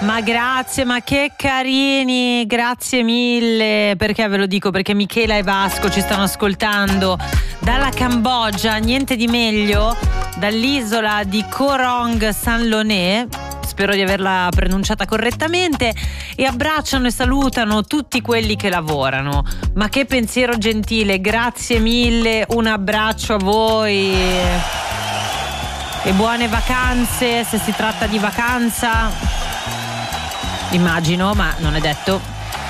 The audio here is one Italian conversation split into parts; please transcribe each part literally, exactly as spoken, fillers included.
Ma grazie, ma che carini, grazie mille. Perché ve lo dico? Perché Michela e Vasco ci stanno ascoltando dalla Cambogia, niente di meglio, dall'isola di Koh Rong San Loné, spero di averla pronunciata correttamente, e abbracciano e salutano tutti quelli che lavorano. Ma che pensiero gentile, grazie mille, un abbraccio a voi e buone vacanze, se si tratta di vacanza, immagino, ma non è detto.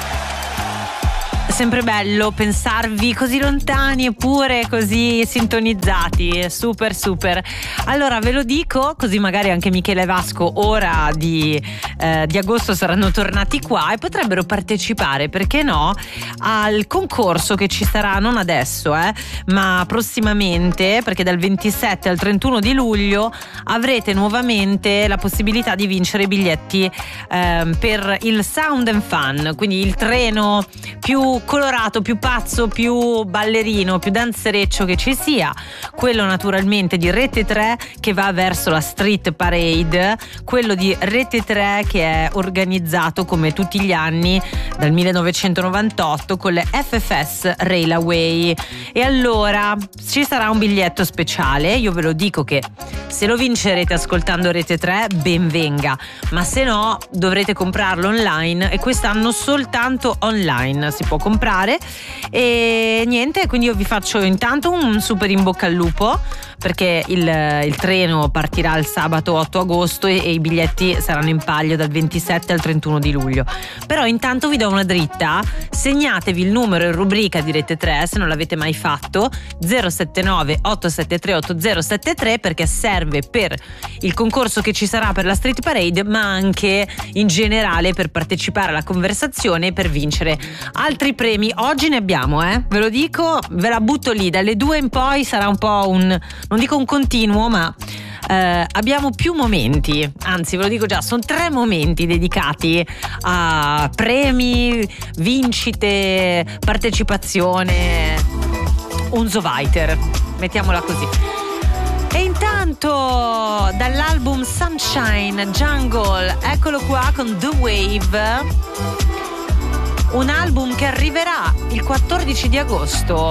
Sempre bello pensarvi così lontani eppure così sintonizzati, super super. Allora ve lo dico, così magari anche Michele e Vasco ora di, eh, di agosto saranno tornati qua e potrebbero partecipare, perché no, al concorso che ci sarà non adesso eh, ma prossimamente, perché dal ventisette al trentuno di luglio avrete nuovamente la possibilità di vincere biglietti eh, per il Sound and Fun, quindi il treno più colorato, più pazzo, più ballerino, più danzereccio che ci sia, quello naturalmente di Rete tre che va verso la Street Parade, quello di Rete tre che è organizzato come tutti gli anni dal millenovecentonovantotto con le F F S Railway. E allora ci sarà un biglietto speciale, io ve lo dico che se lo vincerete ascoltando Rete tre ben venga, ma se no dovrete comprarlo online, e quest'anno soltanto online si può comprare. E niente, quindi io vi faccio intanto un super in bocca al lupo, perché il, il treno partirà il sabato otto agosto e, e i biglietti saranno in palio dal ventisette al trentuno di luglio. Però intanto vi do una dritta, segnatevi il numero in rubrica di Rete tre se non l'avete mai fatto, zero sette nove otto sette tre otto zero sette tre, perché serve per il concorso che ci sarà per la Street Parade, ma anche in generale per partecipare alla conversazione e per vincere altri premi. Oggi ne abbiamo, eh? Ve lo dico, ve la butto lì, dalle due in poi sarà un po' un, non dico un continuo, ma eh, abbiamo più momenti, anzi ve lo dico già, sono tre momenti dedicati a premi, vincite, partecipazione, un so weiter, mettiamola così. E intanto dall'album Sunshine Jungle, eccolo qua con The Wave, un album che arriverà il quattordici di agosto.